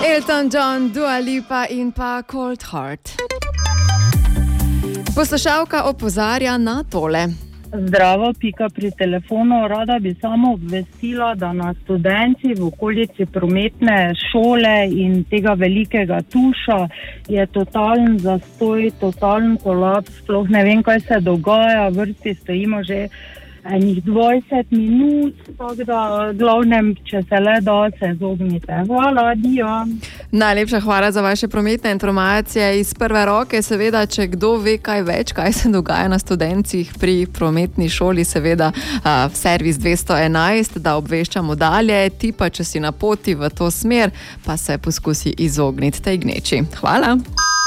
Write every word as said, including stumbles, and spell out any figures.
Elton John, Dua Lipa in pa Cold Heart. Poslušalka opozarja na tole. Zdravo, pika pri telefonu. Rada bi samo obvestila, da na študenti v okolici prometne šole in tega velikega tuša je totalen zastoj, totalen kolaps. Sploh ne vem, kaj se dogaja. V vrsti stojimo že enih dvajset minut, tako da glavnem, če se le da, se izognite. Hvala, dio. Najlepša hvala za vaše prometne informacije iz prve roke. Seveda, če kdo ve kaj več, kaj se dogaja na študencih pri prometni šoli, seveda uh, servis dvesto enajst, da obveščamo dalje. Ti pa, če si na poti v to smer, pa se poskusi izogniti tej gneči. Hvala.